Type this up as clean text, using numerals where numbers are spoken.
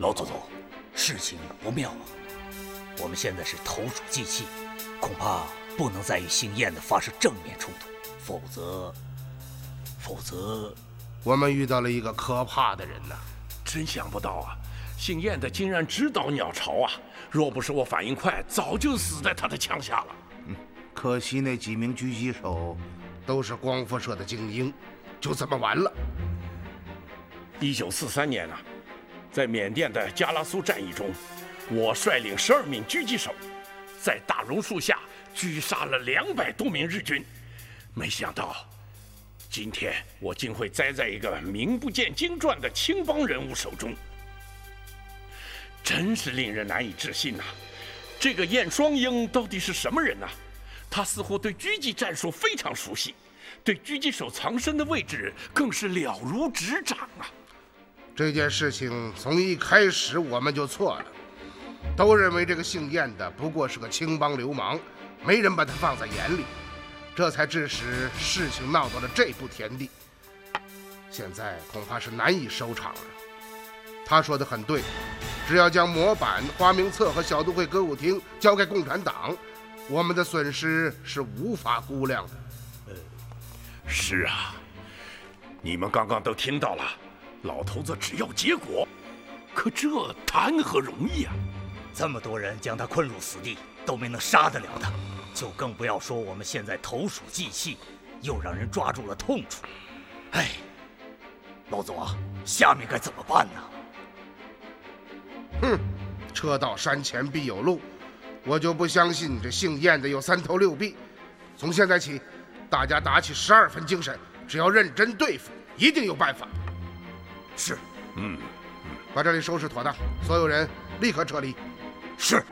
老祖宗，事情不妙啊！我们现在是投鼠忌器，恐怕不能再与姓燕的发生正面冲突，否则， 我们遇到了一个可怕的人呐！ 真想不到啊，姓燕的竟然知道鸟巢啊！若不是我反应快，早就死在他的枪下了。 可惜那几名狙击手都是光复社的精英，就这么完了。 1943年啊，在缅甸的加拉苏战役中，我率领12名狙击手，在大榕树下狙杀了200多名日军。没想到，今天我竟会栽在一个名不见经传的青帮人物手中，真是令人难以置信呐！这个燕双鹰到底是什么人呐？他似乎对狙击战术非常熟悉，对狙击手藏身的位置更是了如指掌啊！ 这件事情从一开始我们就错了，都认为这个姓燕的不过是个青帮流氓，没人把他放在眼里，这才致使事情闹到了这步田地。现在恐怕是难以收场了。他说的很对，只要将模板、花名册和小都会歌舞厅交给共产党，我们的损失是无法估量的。 是啊，你们刚刚都听到了，老头子只要结果，可这谈何容易啊！ 这么多人将他困入死地，都没能杀得了他，就更不要说我们现在投鼠忌器，又让人抓住了痛处。哎，老左，下面该怎么办呢？ 车到山前必有路，我就不相信这姓燕的有3头6臂。从现在起，大家打起12分精神，只要认真对付，一定有办法。 是， 把这里收拾妥当，所有人立刻撤离。 是。